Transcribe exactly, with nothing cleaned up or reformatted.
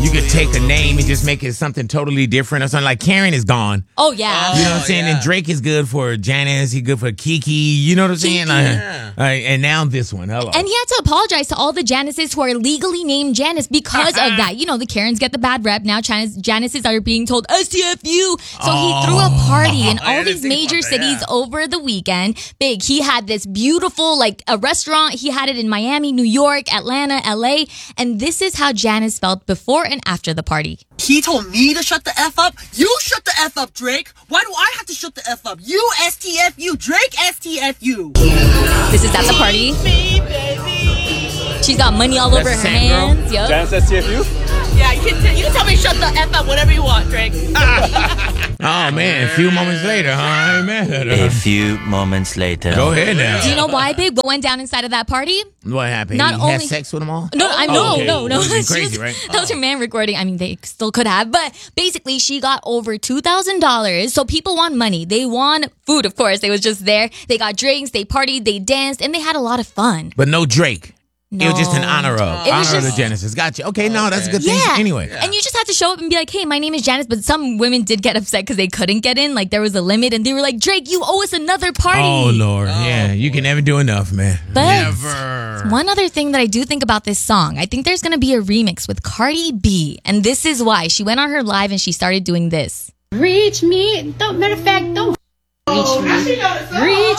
you could take a name and just make it something totally different or something. Like Karen is gone. Oh, yeah. You know what I'm saying? yeah. And Drake is good for Janice. He's good for Kiki. You know what I'm saying? Like, Yeah. like, and now this one. Hello. And he had to apologize to all the Janices who are legally named Janice because of that. You know, the Karens get the bad rep. Now Janice, Janices are being told S T F U. So he threw a party in I all didn't these think about major that, cities yeah. over the weekend. Big. He had this beautiful, like, a restaurant. He had it in Miami, New York, Atlanta, L A. And this is how Janice felt before and after the party. He told me to shut the F up. You shut the F up, Drake. Why do I have to shut the F up? You S T F U. Drake S T F U. This is at the party. She's got money all That's over the her same girl? hands. Yep. Janice S T F U? Yeah, you can, t- you can tell me to shut the F up whatever you want, Drake. Oh, man. A few moments later, huh? I ain't mad at A her. few moments later. Go ahead now. Do you know why, babe? What went down inside of that party? What happened? Not he only- had sex with them all? No, I Oh, no, okay. no, no. It wasn't She crazy, was- right? That was her man recording. I mean, they still could have, but basically, she got over two thousand dollars. So people want money. They want food, of course. They was just there. They got drinks. They partied. They danced, and they had a lot of fun. But no Drake. It was just an No. honor of. It honor was of the just- Genesis. Gotcha. Okay, no, that's a good thing. Yeah. Anyway. And you just had to show up and be like, hey, my name is Janice. But some women did get upset because they couldn't get in. Like, there was a limit. And they were like, Drake, you owe us another party. Oh, Lord. Yeah, you can never do enough, man. But Never. one other thing that I do think about this song, I think there's going to be a remix with Cardi B. And this is why. She went on her live and she started doing this. Reach me. Don't, matter of fact, don't reach me. Reach